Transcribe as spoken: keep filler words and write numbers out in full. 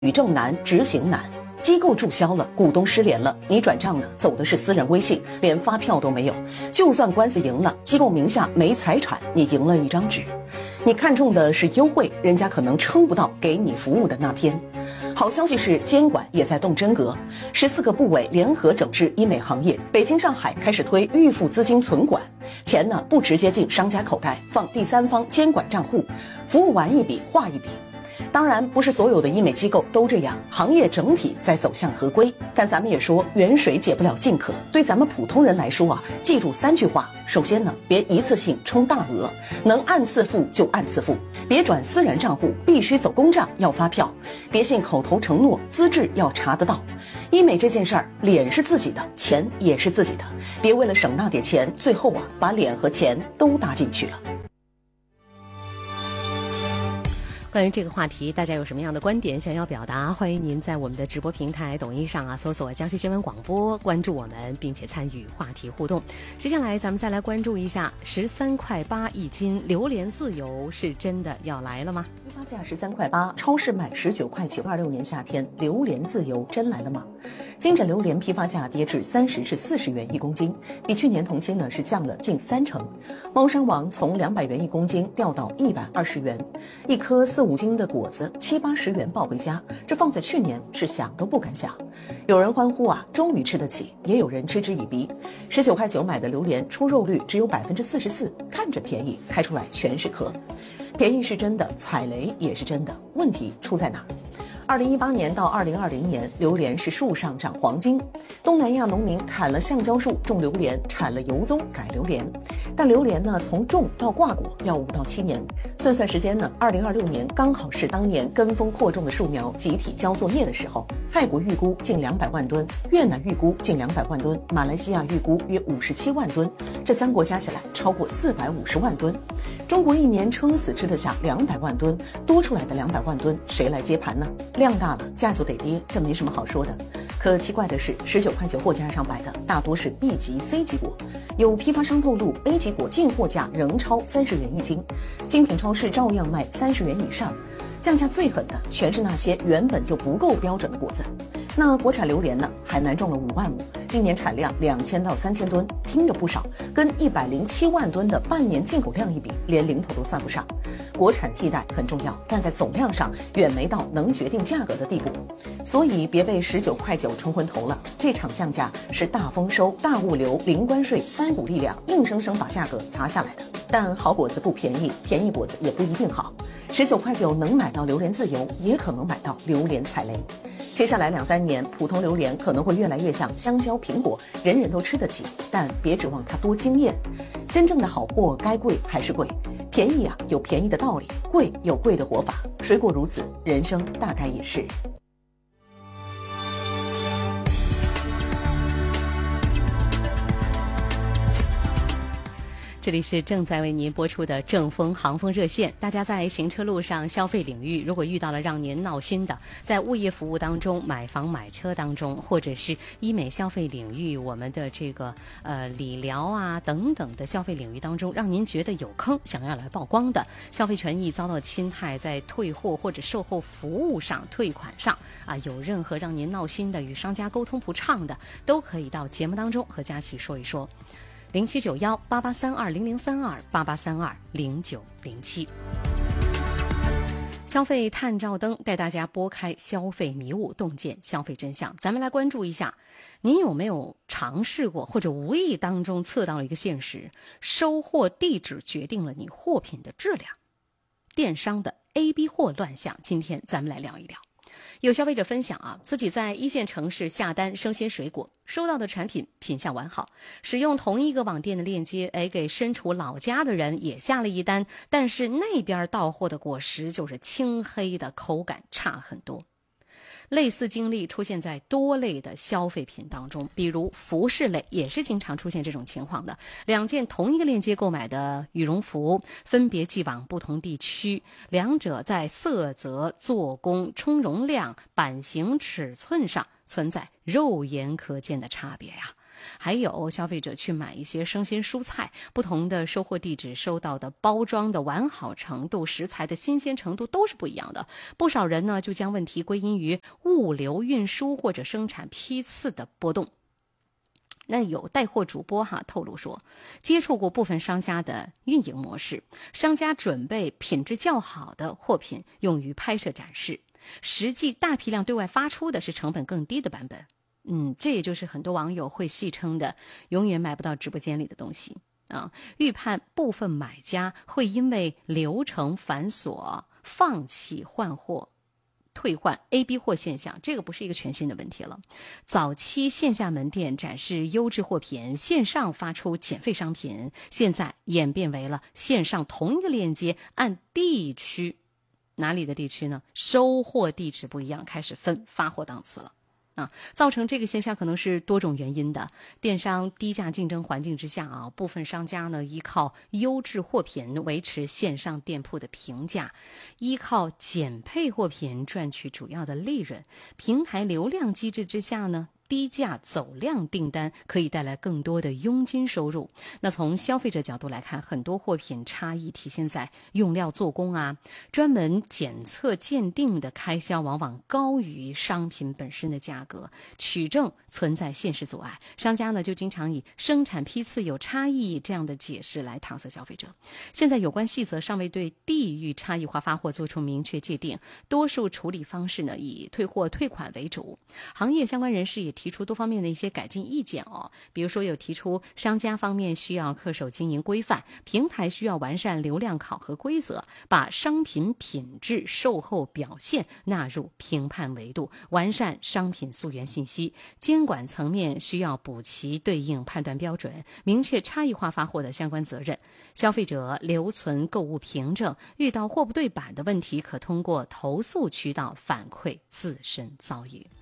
举证难，执行难。机构注销了，股东失联了，你转账呢走的是私人微信，连发票都没有。就算官司赢了，机构名下没财产，你赢了一张纸。你看中的是优惠，人家可能撑不到给你服务的那天。好消息是，监管也在动真格，十四个部委联合整治医美行业，北京、上海开始推预付资金存管，钱呢不直接进商家口袋，放第三方监管账户，服务完一笔画一笔。当然，不是所有的医美机构都这样，行业整体在走向合规。但咱们也说，远水解不了近渴。对咱们普通人来说啊，记住三句话：首先呢，别一次性充大额，能按次付就按次付；别转私人账户，必须走公账，要发票；别信口头承诺，资质要查得到。医美这件事儿，脸是自己的，钱也是自己的，别为了省那点钱，最后啊，把脸和钱都搭进去了。 关于这个话题，大家有什么样的观点想要表达？欢迎您在我们的直播平台抖音上啊搜索江西新闻广播，关注我们，并且参与话题互动。接下来咱们再来关注一下十三块八一斤榴莲自由是真的要来了吗？ 批发价十三块八，超市买十九块九。二六年夏天，榴莲自由真来了吗？金枕榴莲批发价跌至三十至四十元一公斤，比去年同期呢是降了近三成。猫山王从两百元一公斤掉到一百二十元，一颗四五斤的果子七八十元抱回家，这放在去年是想都不敢想。有人欢呼啊，终于吃得起，也有人嗤之以鼻。十九块九买的榴莲出肉率只有百分之四十四，看着便宜，开出来全是壳。便宜是真的，踩雷也是真的，问题出在哪儿？二零一八年到二零二零年，榴莲是树上长黄金。东南亚农民砍了橡胶树种榴莲，产了油棕改榴莲。但榴莲呢，从种到挂果要五到七年。算算时间呢，二零二六年刚好是当年跟风扩种的树苗集体交作业的时候。泰国预估近两百万吨，越南预估近两百万吨，马来西亚预估约五十七万吨，这三国加起来超过四百五十万吨。中国一年撑死吃得下两百万吨，多出来的两百万吨谁来接盘呢？量大了，价就得跌，这没什么好说的。可奇怪的是，十九块九货架上摆的大多是 B 级、C 级果，有批发商透露 A 级果进货价仍超三十元一斤，精品超市照样卖三十元以上。降价最狠的全是那些原本就不够标准的果子。那国产榴莲呢？海南种了五万亩，今年产量两千到三千吨，听着不少，跟一百零七万吨的半年进口量一比，连零头都算不上。国产替代很重要，但在总量上远没到能决定价格的地步。所以别被十九块九冲昏头了，这场降价是大丰收、大物流、零关税三股力量硬生生把价格砸下来的。但好果子不便宜，便宜果子也不一定好。十九块九能买到榴莲自由，也可能买到榴莲踩雷。接下来两三年，普通榴莲可能会越来越像香蕉、苹果，人人都吃得起，但别指望它多惊艳。真正的好货该贵还是贵，便宜啊有便宜的道理，贵有贵的活法。水果如此，人生大概也是。 这里是正在为您播出的正风航风热线。大家在行车路上、消费领域，如果遇到了让您闹心的，在物业服务当中、买房买车当中，或者是医美消费领域，我们的这个呃理疗啊等等的消费领域当中，让您觉得有坑，想要来曝光的，消费权益遭到侵害，在退货或者售后服务上、退款上啊，有任何让您闹心的、与商家沟通不畅的，都可以到节目当中和佳琪说一说。零七九幺八八三二零零三二八八三二零九零七。消费探照灯带大家拨开消费迷雾，洞见消费真相。咱们来关注一下，您有没有尝试过或者无意当中测到了一个现实：收货地址决定了你货品的质量。电商的 A B 货乱象，今天咱们来聊一聊。有消费者分享啊，自己在一线城市下单生鲜水果，收到的产品品相完好，使用同一个网店的链接，哎，给身处老家的人也下了一单，但是那边到货的果实就是青黑的，口感差很多。类似经历出现在多类的消费品当中，比如服饰类也是经常出现这种情况的。两件同一个链接购买的羽绒服，分别寄往不同地区，两者在色泽、做工、充绒量、版型、尺寸上存在肉眼可见的差别呀。 还有消费者去买一些生鲜蔬菜，不同的收货地址收到的包装的完好程度、食材的新鲜程度都是不一样的。不少人呢就将问题归因于物流运输或者生产批次的波动。那有带货主播哈透露说，接触过部分商家的运营模式，商家准备品质较好的货品用于拍摄展示，实际大批量对外发出的是成本更低的版本。嗯，这也就是很多网友会戏称的永远买不到直播间里的东西啊。预判部分买家会因为流程繁琐放弃换货退换 A B 货现象，这个不是一个全新的问题了。早期线下门店展示优质货品，线上发出减费商品，现在演变为了线上同一个链接按地区，哪里的地区呢？收货地址不一样，开始分发货档次了。啊，造成这个现象可能是多种原因的。电商低价竞争环境之下啊，部分商家呢依靠优质货品维持线上店铺的评价，依靠减配货品赚取主要的利润。平台流量机制之下呢，低价走量订单可以带来更多的佣金收入。那从消费者角度来看，很多货品差异体现在用料做工啊，专门检测鉴定的开销往往高于商品本身的价格，取证存在现实阻碍。商家呢就经常以生产批次有差异这样的解释来搪塞消费者。现在有关细则尚未对地域差异化发货做出明确界定，多数处理方式呢以退货退款为主。行业相关人士也提出多方面的一些改进意见哦，比如说有提出商家方面需要恪守经营规范，平台需要完善流量考核规则，把商品品质、售后表现纳入评判维度，完善商品溯源信息。监管层面需要补齐对应判断标准，明确差异化发货的相关责任。消费者留存购物凭证，遇到货不对版的问题，可通过投诉渠道反馈自身遭遇。